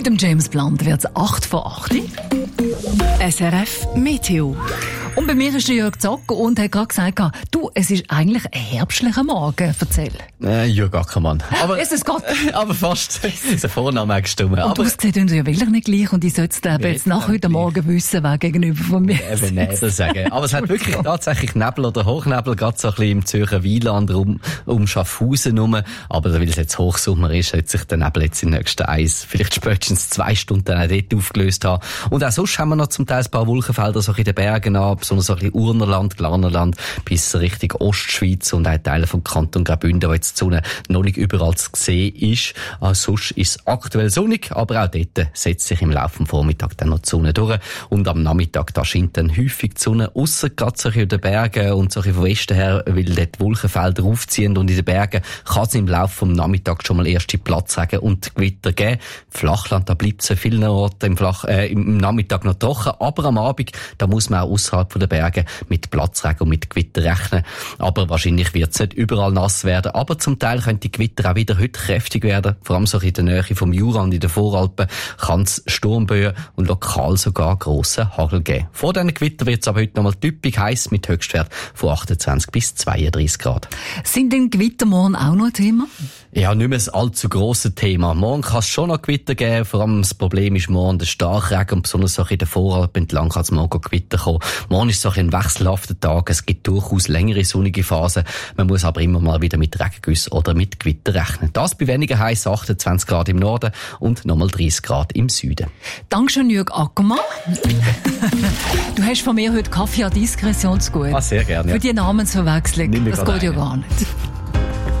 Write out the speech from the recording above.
Mit dem James Blunt wird es 8 vor 8. SRF Meteo. Und bei mir ist der Jörg Zocker und hat gerade gesagt, du, es ist eigentlich ein herbstlicher Morgen. Erzähl. Jörg Ackermann. Ist es Gott? Aber fast. Es ist ein Vorname gestimmt. Und du siehst uns ja wirklich nicht gleich und ich sollte es jetzt nach heute Morgen wissen, wer gegenüber von mir eben Nebel sagen. Aber es hat wirklich tatsächlich Nebel oder Hochnebel, gerade so ein bisschen im Zürcher Wieland um Schaffhausen herum. Aber weil es jetzt Hochsommer ist, hat sich der Nebel jetzt in den nächsten vielleicht spätestens 2 Stunden dann auch dort aufgelöst haben. Und auch sonst haben wir noch zum Teil ein paar Wolkenfelder so in den Bergen an, besonders so ein bisschen Urnerland, Glarnerland, bis Richtung Ostschweiz und auch Teile vom Kanton Graubünden, wo jetzt die Sonne noch nicht überall zu sehen ist. Sonst ist es aktuell sonnig, aber auch dort setzt sich im Laufe des Vormittags dann noch die Sonne durch. Und am Nachmittag, da scheint dann häufig die Sonne, ausser gerade so in den Bergen und so von Westen her, weil dort die Wolkenfelder aufziehen und in den Bergen kann es im Laufe des Nachmittags schon mal erste Platzregen und Gewitter geben. Flachland, da bleibt es an vielen Orten im Nachmittag noch trocken, aber am Abend, da muss man auch ausserhalb der Berge mit Platzregen und mit Gewitter rechnen. Aber wahrscheinlich wird es nicht überall nass werden, aber zum Teil können die Gewitter auch wieder heute kräftig werden. Vor allem so in der Nähe vom Jura und in den Voralpen kann es Sturmböen und lokal sogar grossen Hagel geben. Vor diesen Gewitter wird es aber heute nochmal typisch heiß mit Höchstwert von 28 bis 32 Grad. Sind denn Gewitter morgen auch noch ein Thema? Ja, nicht mehr ein allzu grosses Thema. Morgen kann es schon noch Gewitter geben. Vor allem das Problem ist morgen der Starkregen und besonders so in der Voralpen entlang kann es morgen Gewitter kommen. Morgen ist so ein wechselhafter Tag. Es gibt durchaus längere sonnige Phasen. Man muss aber immer mal wieder mit Regengüssen oder mit Gewitter rechnen. Das bei weniger heiß 28 Grad im Norden und nochmal 30 Grad im Süden. Dankeschön, Jörg Ackermann. Du hast von mir heute Kaffee à Diskretion zu gut. Sehr gerne. Ja. Für die Namensverwechslung. Das geht ja gar nicht.